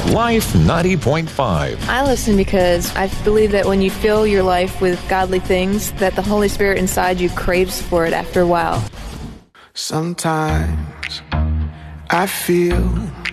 Life 90.5. I listen because I believe that when you fill your life with godly things, that the Holy Spirit inside you craves for it after a while. Sometimes I feel